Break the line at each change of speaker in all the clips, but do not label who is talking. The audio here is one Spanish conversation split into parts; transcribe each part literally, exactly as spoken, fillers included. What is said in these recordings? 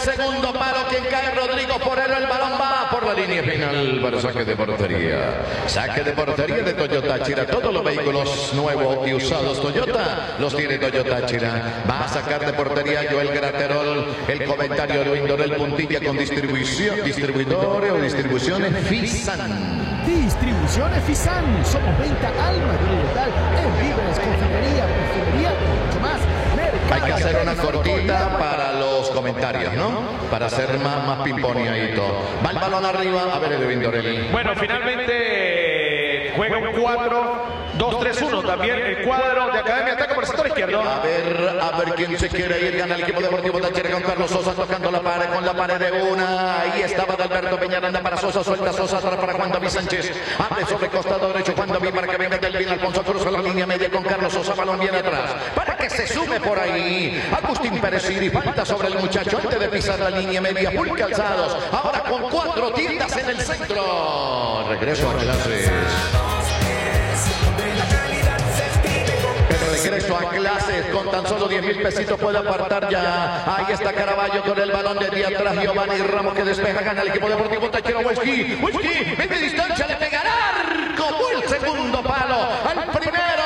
segundo palo. Quien cae, Rodrigo Forero. El balón va por la línea final para saque de portería. Saque de portería de Toyota Táchira. Todos los vehículos nuevos y usados Toyota los tiene Toyota Táchira. Va a sacar de portería Joel Graterol. El comentario de Indorel Puntilla con distribución, distribuidores o distribuciones Fisan.
Distribuciones Fisan. Somos venta al mayor en víveres, confitería, perfumería, mucho más.
Hay que hacer una cortita para los comentarios, ¿no? Para hacer más, más pimponeadito. Va el balón arriba. A ver, Edwin Dorel.
Bueno, finalmente juega un cuatro dos tres uno también el cuadro de Academia. Ataca por el sector izquierdo.
A ver, a ver quién se quiere ir. Gana el equipo deportivo Táchira con Carlos Sosa tocando la pared con la pared de una. Ahí estaba Alberto Peñaranda para Sosa. Suelta Sosa atrás para Juan David Sánchez. Abre sobre costado derecho Juan David para que venga Delvin Alfonso. Cruza la línea media con Carlos Sosa. Balón viene atrás. Para que se sume por ahí Agustín Pérez y falta sobre el muchacho antes de pisar la línea media. Full calzados. Ahora con cuatro tiendas en el centro. Regreso a clases. Regreso a clases con tan solo diez mil pesitos puede apartar ya. Ahí está Caraballo con el balón de atrás. Giovanni Ramos que despeja, gana el equipo deportivo Táchira. Whisky, Whisky, media distancia, le pegará como el segundo palo al primero.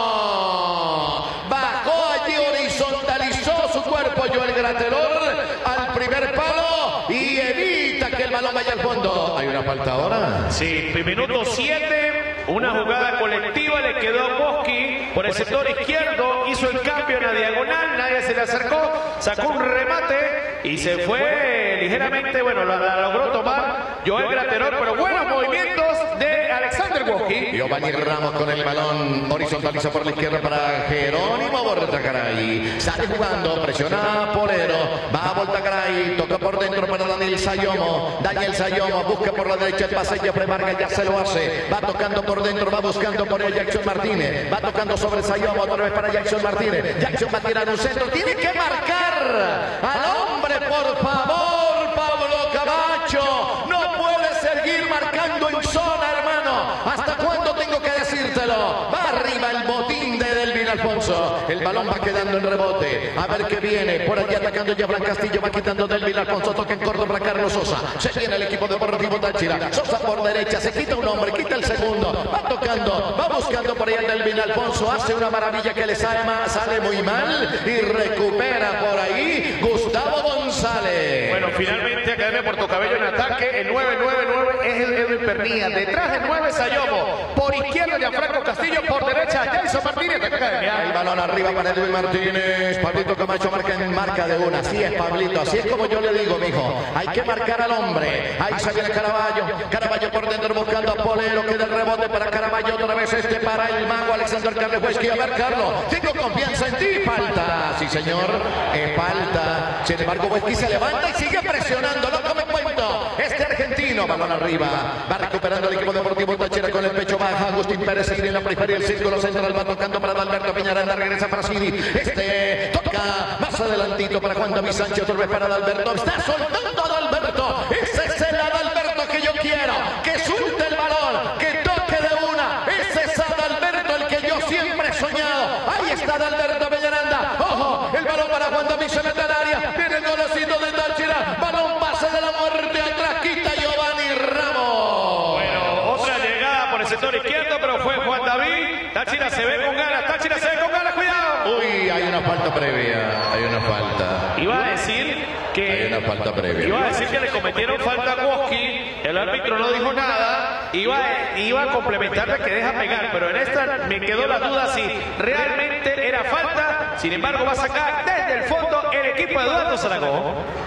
Bajó allí, horizontalizó su cuerpo Joel Graterol al primer palo y evita que el balón vaya al fondo. ¿Hay una falta ahora?
Sí, minuto siete. Una jugada colectiva le quedó a Boschi por el sector izquierdo, hizo el cambio en la diagonal, nadie se le acercó, sacó un remate y se fue ligeramente, bueno, la, la logró tomar Joel Graterol, pero buenos movimientos de Alexander Boschi.
Giovanni Ramos con el balón, horizontaliza por la izquierda para Jerónimo Bortagaray. Sale jugando, presiona a Polero, va a Bortagaray, toca por dentro para Daniel Sayomo. Daniel Sayomo busca por la derecha el pase, Jeffrey Vargas ya se lo hace, va tocando por dentro, va buscando por el Jackson Martínez, va tocando sobre Sayomo, otra vez para Jackson Martínez. Jackson va a tirar un centro, tiene que marcar al hombre, por favor, Pablo Camacho. No puede seguir marcando en zona, hermano. ¿Hasta cuándo tengo que decírtelo? Va arriba el botín de Delvin Alfonso. El balón va quedando en rebote. A ver qué viene. Por allí atacando Jefran Castillo. Va quitando Delvin Alfonso. Toca en corto para Carlos Sosa. Se viene el equipo deportivo Táchira. Sosa por derecha. Se quita un hombre. Quita el segundo. Va tocando. Va buscando por ahí Delvin Alfonso. Hace una maravilla que le sale, sale muy mal. Y recupera por ahí Gustavo González.
Bueno, finalmente Academia Puerto Cabello en ataque. El nueve nueve nueve es el Edwin Pernilla. Detrás del nueve Sayomo. Por izquierda Gianfranco Castillo. Por derecha Jason Martínez.
El balón arriba para Edwin Martínez. Pablito Camacho marca en marca de una. Así es, Pablito. Así es como yo le digo, mijo. Hay que marcar al hombre. Ahí se viene Caraballo. Caraballo por dentro buscando a Polero. Queda el rebote para Caraballo. Otra vez este para el mago Alexander Carles Whisky. A ver, Carlos. Tengo confianza en ti. Falta. Sí, señor. Eh, falta. Sin embargo, Whisky se levanta y sigue presionando. No come cuento. Este argentino. Balón arriba. Va recuperando el equipo deportivo Táchira con el pecho baja. Agustín Pérez sigue en la periferia del círculo central. Va tocando para Alberto Peñaranda. Regresa para Sidi. Este toca más adelantito para Juan David Sánchez. Otra vez para Adalberto. Está soltando a Adalberto. Ese es el Adalberto que yo quiero. Que suelte el balón. Que toque de una. Ese es Adalberto el que yo siempre he soñado. Ahí está Adalberto Peñaranda. Ojo. El balón para Juan David se mete al área. Viene el golocito de Táchira. Balón pase de la muerte. Atrás quita Giovanni Ramos.
Bueno, otra llegada por el sector izquierdo, pero fue Juan David. Táchira se ve con ganas. Táchira se ve con ganas. Cuidado.
Uy, hay una falta previa. Hay una falta.
Iba a decir que
hay una falta previa.
Iba a decir que le cometieron falta a Boschi. El árbitro no dijo nada. Iba, iba a complementarle que deja pegar, pero en esta me quedó la duda si realmente era falta. Sin embargo, va a sacar desde el fondo el equipo de Eduardo Zaragoza.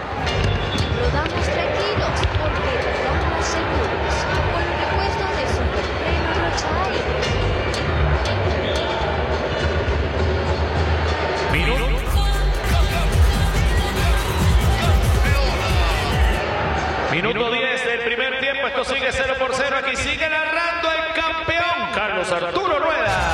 Rodamos tranquilos porque rodamos seguros. Con el repuesto de Superpremio Chai.
Minuto diez del primer tiempo, esto sigue cero por cero, aquí sigue narrando el campeón Carlos Arturo Rueda.